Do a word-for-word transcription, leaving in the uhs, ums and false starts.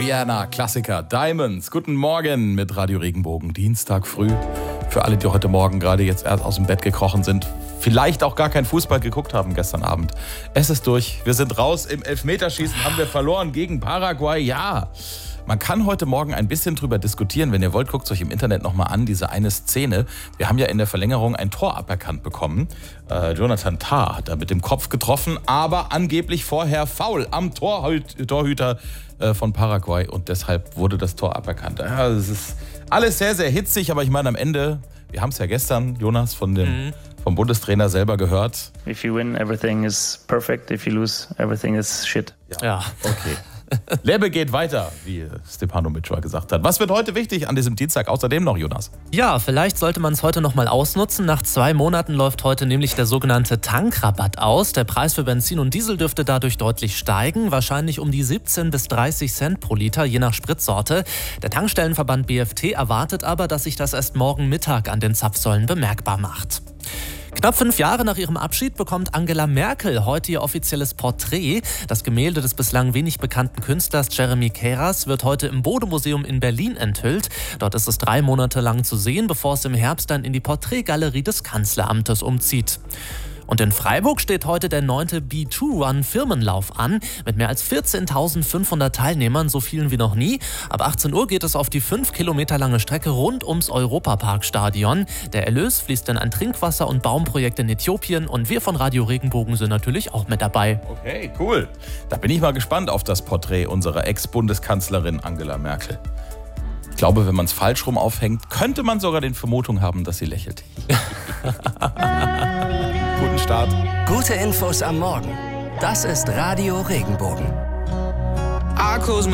Rihanna, Klassiker, Diamonds. Guten Morgen mit Radio Regenbogen, Dienstag früh. Für alle, die heute Morgen gerade jetzt erst aus dem Bett gekrochen sind, vielleicht auch gar kein Fußball geguckt haben gestern Abend. Es ist durch, wir sind raus. Im Elfmeterschießen haben wir verloren gegen Paraguay, ja. Man kann heute Morgen ein bisschen drüber diskutieren. Wenn ihr wollt, guckt es euch im Internet nochmal an, diese eine Szene. Wir haben ja in der Verlängerung ein Tor aberkannt bekommen. Äh, Jonathan Tah hat da mit dem Kopf getroffen, aber angeblich vorher Foul am Torhüt- Torhüter äh, von Paraguay. Und deshalb wurde das Tor aberkannt. Ja, das ist alles sehr, sehr hitzig, aber ich meine am Ende, wir haben es ja gestern, Jonas, von dem, mhm. vom Bundestrainer selber gehört. If you win, everything is perfect. If you lose, everything is shit. Ja, ja. Okay. Lebe geht weiter, wie Stepanovic gesagt hat. Was wird heute wichtig an diesem Dienstag außerdem noch, Jonas? Ja, vielleicht sollte man es heute noch mal ausnutzen. Nach zwei Monaten läuft heute nämlich der sogenannte Tankrabatt aus. Der Preis für Benzin und Diesel dürfte dadurch deutlich steigen. Wahrscheinlich um die siebzehn bis dreißig Cent pro Liter, je nach Spritsorte. Der Tankstellenverband B F T erwartet aber, dass sich das erst morgen Mittag an den Zapfsäulen bemerkbar macht. Knapp fünf Jahre nach ihrem Abschied bekommt Angela Merkel heute ihr offizielles Porträt. Das Gemälde des bislang wenig bekannten Künstlers Jeremy Keras wird heute im Bode-Museum in Berlin enthüllt. Dort ist es drei Monate lang zu sehen, bevor es im Herbst dann in die Porträtgalerie des Kanzleramtes umzieht. Und in Freiburg steht heute der neunte B zwei Run Firmenlauf an, mit mehr als vierzehntausendfünfhundert Teilnehmern, so vielen wie noch nie. Ab achtzehn Uhr geht es auf die fünf Kilometer lange Strecke rund ums Europaparkstadion. Der Erlös fließt in ein Trinkwasser- und Baumprojekt in Äthiopien und wir von Radio Regenbogen sind natürlich auch mit dabei. Okay, cool. Da bin ich mal gespannt auf das Porträt unserer Ex-Bundeskanzlerin Angela Merkel. Ich glaube, wenn man es falsch rum aufhängt, könnte man sogar den Vermutung haben, dass sie lächelt. Guten Start. Gute Infos am Morgen. Das ist Radio Regenbogen.